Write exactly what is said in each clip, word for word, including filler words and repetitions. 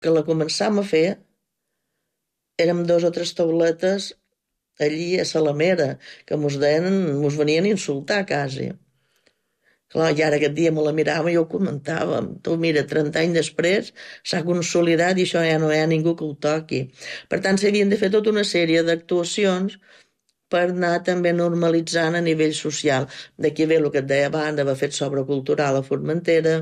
que la començàvem a fer, érem dos o tres tauletes allí a Salamera, que mos deien, mos venien a insultar quasi. Clar, i ara aquest dia me la mirava i ho comentàvem. Tu, mira, trenta anys després s'ha consolidat i això ja no hi ha ningú que ho toqui. Per tant, s'havien de fer tota una sèrie d'actuacions per anar també normalitzant a nivell social. D'aquí ve el que et deia abans, va fet sobre cultural a Formentera,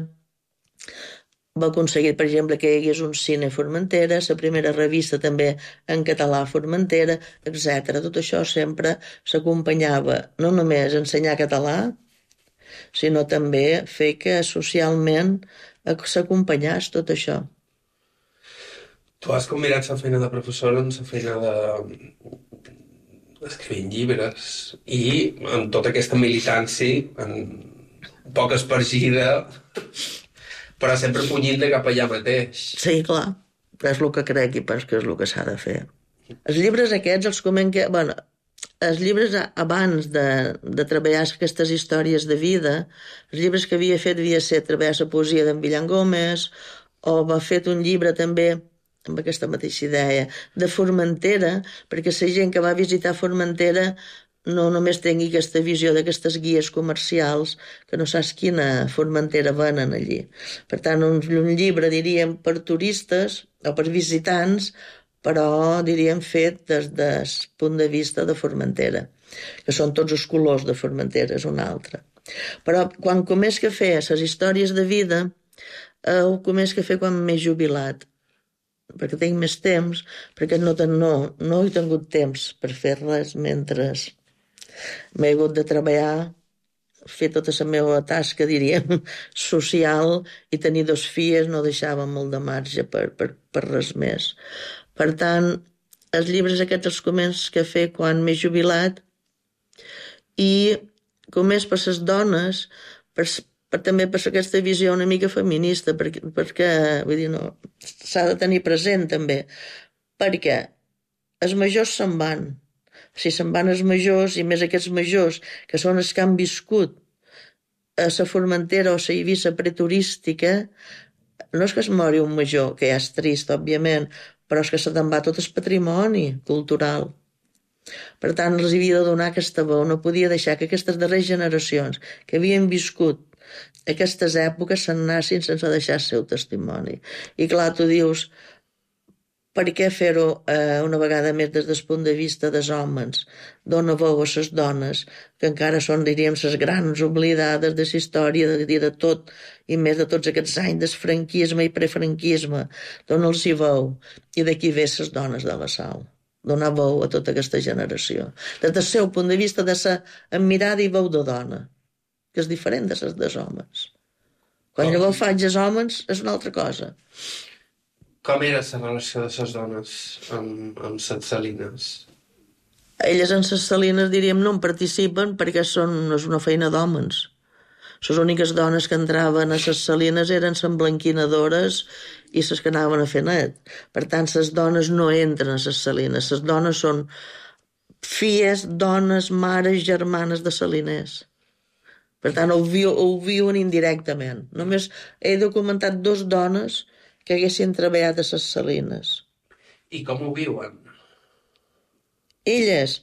va aconseguir, per exemple, que hi hagués un cine a Formentera, la primera revista també en català a Formentera, etcètera. Tot això sempre s'acompanyava no només a ensenyar català, sinó també fer que socialment s'acompanyés tot això. Tu has combinat la feina de professora amb la feina de escrivint llibres i amb tota aquesta militància en poc espargida però sempre punyint de cap allà mateix. Sí, clar, però és el que crec i penso que és el que s'ha de fer. Els llibres aquests els començo... Bueno, els llibres abans de, de treballar aquestes històries de vida, els llibres que havia fet havia ser treballar la poesia d'en Villan Gómez, o va fet un llibre també amb aquesta mateixa idea de Formentera, perquè la gent que va visitar Formentera no només tingui aquesta visió d'aquestes guies comercials que no saps quina Formentera venen allí. Per tant, un, un llibre, diríem, per turistes o per visitants, però, diríem, fet des del punt de vista de Formentera, que són tots els colors de Formentera, és un altre. Però quan començo a fer les històries de vida, eh, ho començo a fer quan m'he jubilat, perquè tinc més temps, perquè no, no, no he tingut temps per fer res mentre m'he hagut de treballar, fer tota la meva tasca, diríem, social, i tenir dos filles no deixava molt de marge per, per, per res més. Per tant, els llibres aquests els començo a fer quan m'he jubilat i començo per les dones, per, per, també per aquesta visió una mica feminista, perquè, perquè vull dir, no, s'ha de tenir present també, perquè els majors se'n van. Si se'n van els majors, i més aquests majors, que són els que han viscut a la Formentera o la Eivissa preturística, no és que es mori un major, que ja és trist, òbviament, però és que se te'n va tot el patrimoni cultural. Per tant, els havia de donar aquesta veu, no podia deixar que aquestes darreres generacions que havien viscut aquestes èpoques se'n anessin sense deixar el seu testimoni. I clar, tu dius, per què fer-ho eh, una vegada més des del punt de vista dels homes? Dona veu a les dones, que encara són, diríem, les grans oblidades de la història, de, de tot, i més de tots aquests anys del franquisme i prefranquisme. Dona-los hi veu. I d'aquí ve les dones de la sal. Donar veu a tota aquesta generació. Des del seu punt de vista de ser amb mirada i veu de dona, que és diferent de les dels homes. Quan Com? llavors faig els homes és una altra cosa. Com era la relació de les dones amb, amb les salines? Elles en les salines, diríem, no en participen perquè són, és una feina d'homes. Les úniques dones que entraven a les salines eren les emblanquinadores i les que anaven a fer net. Per tant, les dones no entren a les salines. Les dones són filles, dones, mares, germanes de saliners. Per tant, ho, viu, ho viuen indirectament. Només he documentat dos dones que haguessin treballat a les salines. I com ho viuen? Elles,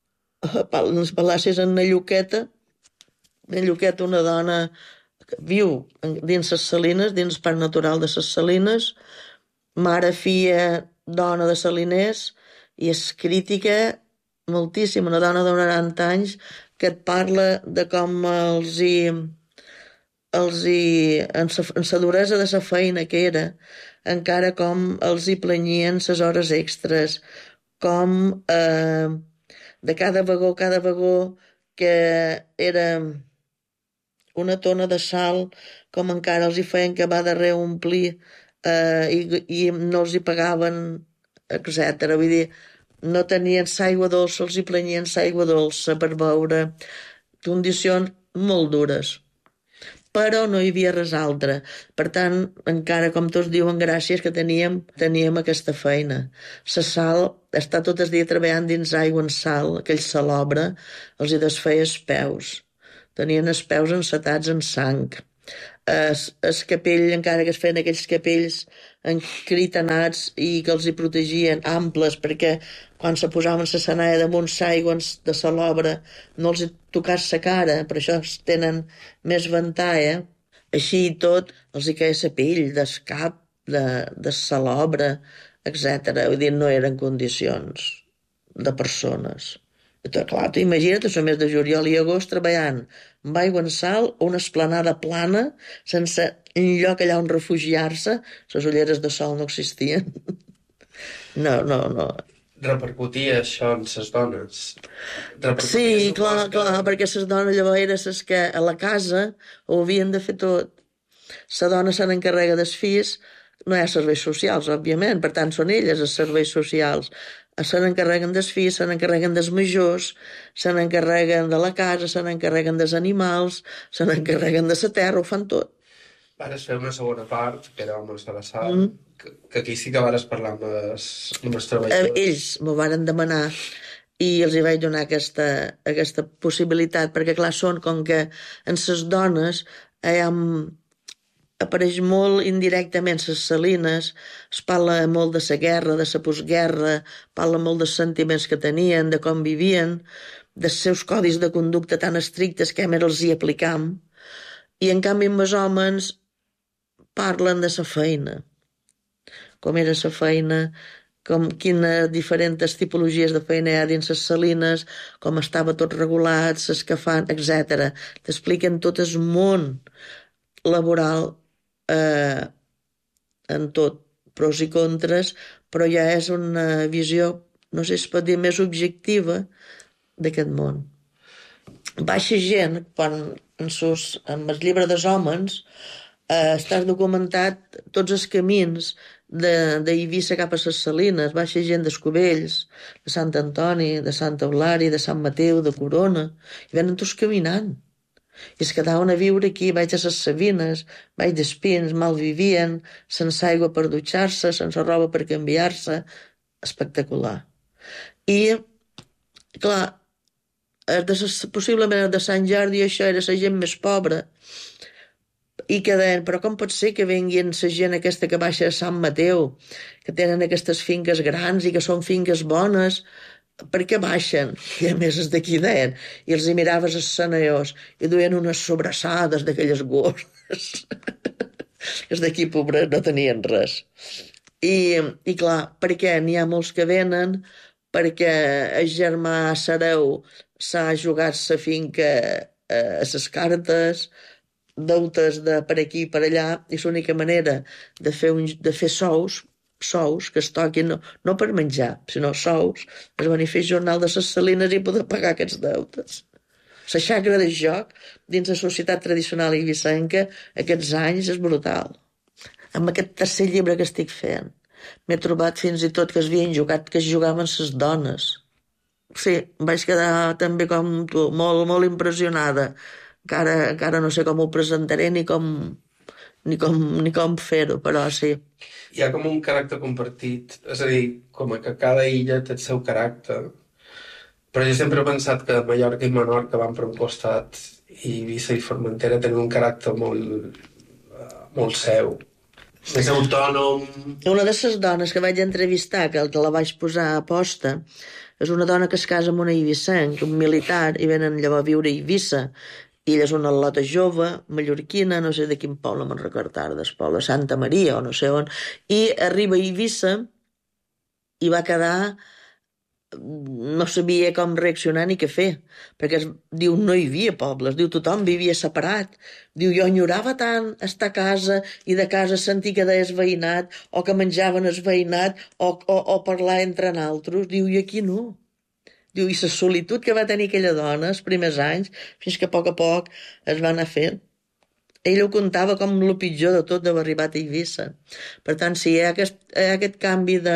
les palàcies en una lluqueta, una lluqueta, una dona que viu dins les salines, dins el parc natural de les salines, mare, filla, dona de saliners, i és crítica moltíssim, una dona de noranta anys que et parla de com els hi... els hi, en la duresa de la feina que era, encara com els hi planyien les hores extres, com eh, de cada vagó, cada vagó que era una tona de sal, com encara els hi feien que va darrere omplir eh, i, i no els hi pagaven, etcètera. Vull dir, no tenien l'aigua dolça, els hi planyien l'aigua dolça per beure, condicions molt dures. Però no hi havia res altre. Per tant, encara, com tots diuen, gràcies que teníem, teníem aquesta feina. La sal, està tot el dia treballant dins aigua en sal, aquell salobre, els hi desfeia els peus. Tenien els peus encetats en sang. es, es capell, encara que es feien aquells capells encritanats i que els hi protegien, amples, perquè quan se posaven la senalla damunt l'aigua de la l'obra no els hi tocàs la cara, per això tenen més ventall. Així i tot, els hi caia la pell del cap, de, de la l'obra, etcètera. Vull dir, no eren condicions de persones. I tot, clar, tu imagina't el mes de juliol i agost treballant amb aigua en sal o una esplanada plana sense lloc allà on refugiar-se. Les ulleres de sol no existien. No, no, no. Repercutia això en les dones? Repercutia, Sí, supos clar, que- clar, perquè les dones llavors eren les que a la casa ho havien de fer tot. La dona se n'encarrega dels fills, no hi ha serveis socials, òbviament, per tant són elles els serveis socials. Se n'encarreguen dels fills, se n'encarreguen dels majors, se n'encarreguen de la casa, se n'encarreguen dels animals, se n'encarreguen de la terra, ho fan tot. Vares fer una segona part, que era amb els de la sala, Mm. que, que aquí sí que vares parlar amb els, amb els Eh, treballadors. ells m'ho varen demanar i els hi vaig donar aquesta, aquesta possibilitat, perquè clar, són com que en les dones eh, amb, apareix molt indirectament les salines, es parla molt de la guerra, de la postguerra, parla molt dels sentiments que tenien, de com vivien, dels seus codis de conducta tan estrictes que més els hi aplicam, i en canvi amb els homes parlen de la feina, com era la feina, com quines diferents tipologies de feina hi ha dins les salines, com estava tot regulat, s'escafant, etcètera. T'expliquen tot el món laboral eh, en tot, pros i contres, però ja és una visió, no sé si es pot dir, més objectiva d'aquest món. Baixa gent, quan en, sus, en el llibre dels homes, eh, està documentat tots els camins d'Eivissa cap a les Salines, baixa gent d'Escovells, de Sant Antoni, de Santa Eulària, de Sant Mateu, de Corona, i venen tots caminant. I es quedaven a viure aquí, vaig a les Sabines, vaig d'Espins, mal vivien, sense aigua per dutxar-se, sense roba per canviar-se, espectacular. I, clar, de ses, possiblement de Sant Jordi això era la gent més pobra, i que deien, però com pot ser que venguin la gent aquesta que baixa a Sant Mateu, que tenen aquestes finques grans i que són finques bones, per què baixen? I a més els d'aquí deien, i els hi miraves els senadors i duien unes sobrassades d'aquelles gordes. Els d'aquí pobres no tenien res. I, i clar, perquè n'hi ha molts que venen, perquè el germà Sareu s'ha jugat la finca eh, a les cartes, deutes de per aquí i per allà, i l'única manera de fer, un, de fer sous, sous que es toquin, no, no per menjar, sinó sous, es van fer jornal de les Salines i poder pagar aquests deutes. La xacra de joc dins la societat tradicional eivissenca aquests anys és brutal. Amb aquest tercer llibre que estic fent m'he trobat fins i tot que es havien jugat, que es jugaven les dones. Sí, vaig quedar també com tu, molt, molt impressionada. Encara, encara no sé com ho presentaré ni com, ni com, ni com fer-ho, però sí. Hi ha com un caràcter compartit, és a dir, com que cada illa té el seu caràcter, però jo sempre he pensat que Mallorca i Menorca van per un costat i Eivissa i Formentera tenen un caràcter molt, molt seu, més autònom. Una de les dones que vaig entrevistar, que la vaig posar a posta, és una dona que es casa amb un eivissenc, un militar, i venen llavors a viure a Eivissa. I ella és una al·lota jove, mallorquina, no sé de quin poble me'n recordo ara, del poble Santa Maria o no sé on, i arriba a Eivissa i va quedar, no sabia com reaccionar ni què fer, perquè es, diu, no hi havia pobles, diu, tothom vivia separat, diu, jo enyorava tant estar a casa i de casa sentir que deies veïnat o que menjaven el veïnat o, o, o parlar entre naltros, diu, i aquí no. Diu, i la solitud que va tenir aquella dona els primers anys, fins que a poc a poc es va anar fent. Ell ho contava com el pitjor de tot d'haver arribat a Eivissa. Per tant, si hi ha aquest, hi ha aquest canvi de,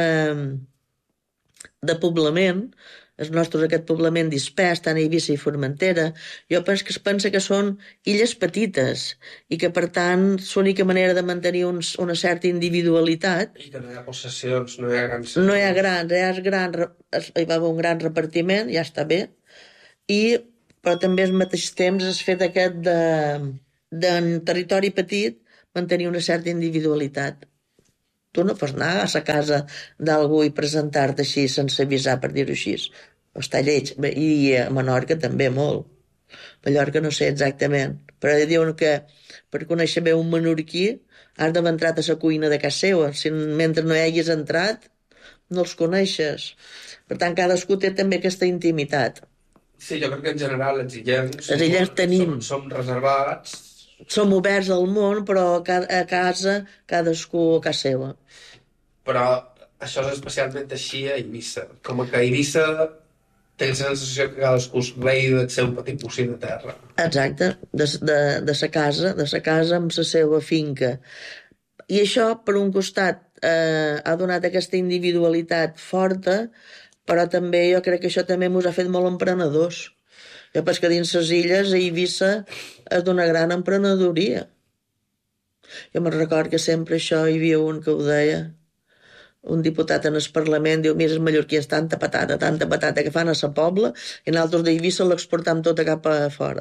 de poblament, el nostre aquest poblament dispers, tant a Eivissa i Formentera, jo penso que es pensa que són illes petites i que, per tant, l'única manera de mantenir uns, una certa individualitat. I que no hi ha possessions, no hi ha grans... No hi ha grans, hi, ha gran, hi va haver un gran repartiment, ja està bé, i, però també al mateix temps es fet aquest de, d'en territori petit mantenir una certa individualitat. Tu no pots anar a la casa d'algú i presentar-te així sense avisar, per dir-ho així. Està lleig. I a Menorca també molt. A Mallorca no sé exactament, però diuen que per conèixer bé un menorquí has d'haver entrat a la cuina de casa seva. Si mentre no hi hagis entrat, no els coneixes. Per tant, cadascú té també aquesta intimitat. Sí, jo crec que en general els illencs els illencs som, tenim... som, som reservats. Som oberts al món, però a casa cadascú a casa seva. Però això és especialment així a Eivissa. Com que a Eivissa tens la sensació que cadascú és rei del seu petit bocí de terra. Exacte, de, de, de sa casa, de sa casa amb la seva finca. I això, per un costat, eh, ha donat aquesta individualitat forta, però també jo crec que això també ens ha fet molt emprenedors. Jo penso que dins les illes, a Eivissa, és d'una gran emprenedoria. Jo me'n record que sempre això hi havia un que ho deia, un diputat en el Parlament, diu, mira, els mallorquins, tanta patata, tanta patata que fan a sa pobla, i nosaltres d'Eivissa l'exportam tota cap a fora.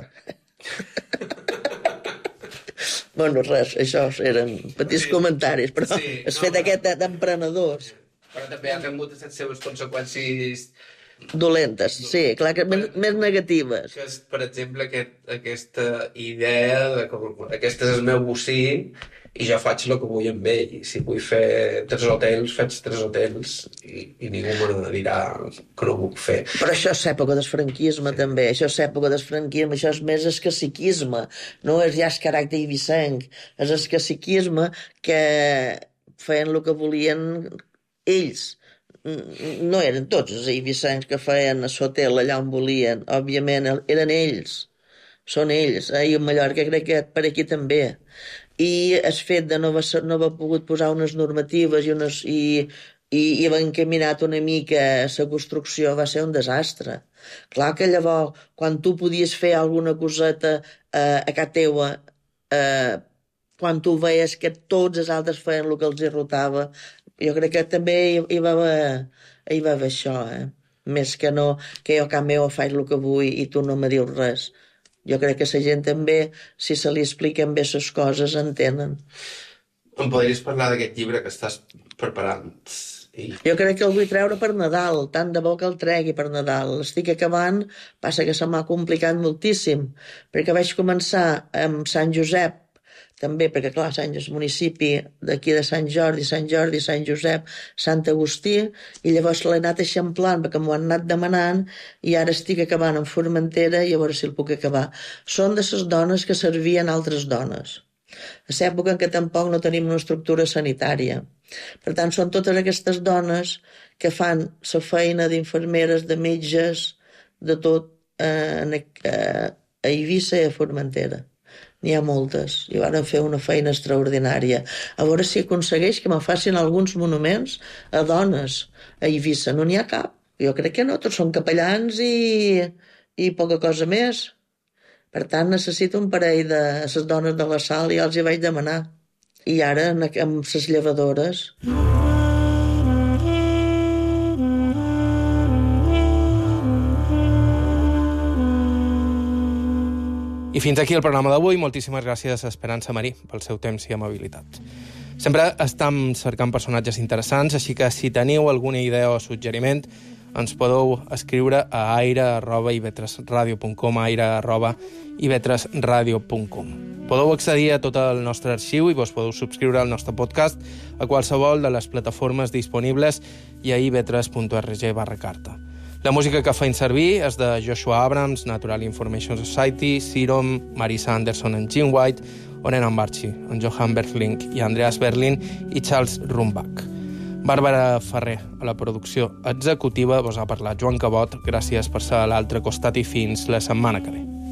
Bueno, res, això eren petits sí, comentaris, però sí, es no, fet però... aquest d'emprenedors. Però també ha tingut les seves conseqüències dolentes, sí, clar que més, més negatives. Que és, per exemple, aquest, aquesta idea de que aquest és el meu bocí i jo faig el que vull amb ell. Si vull fer tres hotels, faig tres hotels i, i ningú me dirà que no ho puc fer. Però això és època del franquisme, sí. També. Això és època del franquisme, això és més el caciquisme, no és ja el caràcter eivissenc, és el caciquisme que feien el que volien ells. No eren tots els eivissencs que feien l'hotel allà on volien, òbviament eren ells, són ells, eh? I a Mallorca crec que per aquí també. I el fet de no haver, no haver pogut posar unes normatives i, unes, i, i, i haver encaminat una mica la construcció va ser un desastre. Clar que llavors, quan tu podies fer alguna coseta eh, a casa teua, eh, quan tu veies que tots els altres feien el que els irrotava, jo crec que també hi, hi, va, haver, hi va haver això, eh? Més que no, que jo a casa meva faig el que vull i tu no me dius res. Jo crec que la gent també, si se li expliquen bé les coses, entenen. Em podries parlar d'aquest llibre que estàs preparant? I... Jo crec que el vull treure per Nadal, tant de bo que el tregui per Nadal. L'estic acabant, passa que se m'ha complicat moltíssim, perquè vaig començar amb Sant Josep, també, perquè clar, Sant és municipi d'aquí de Sant Jordi, Sant Jordi, Sant Josep, Sant Agustí, i llavors l'he anat eixamplant perquè m'ho han anat demanant i ara estic acabant en Formentera i a veure si el puc acabar. Són de les dones que servien altres dones. A l'època en què tampoc no tenim una estructura sanitària. Per tant, són totes aquestes dones que fan la feina d'infermeres, de metges, de tot eh, a Eivissa i a Formentera. N'hi ha moltes, i van fer una feina extraordinària. A veure si aconsegueix que me facin alguns monuments a dones a Eivissa. No n'hi ha cap. Jo crec que no, tots són capellans i, i poca cosa més. Per tant, necessito un parell de les dones de la sal i ja els hi vaig demanar. I ara, amb les llevadores... I fins aquí el programa d'avui. Moltíssimes gràcies a Esperança Marí pel seu temps i amabilitat. Sempre estem cercant personatges interessants, així que si teniu alguna idea o suggeriment, ens podeu escriure a aire arroba i vetres radio punt com, aire arroba i vetres radio punt com. Podeu accedir a tot el nostre arxiu i vos podeu subscriure al nostre podcast a qualsevol de les plataformes disponibles i a i vetres punt org barra carta. La música que feim servir és de Joshua Abrams, Natural Information Society, Serum, Marisa Anderson en Jim White, Oren Ambarchi, en Johan Berling i Andreas Berlin i Charles Rumbach. Bàrbara Ferrer, a la producció executiva, vos ha parlat Joan Cabot. Gràcies per ser a l'altre costat i fins la setmana que ve.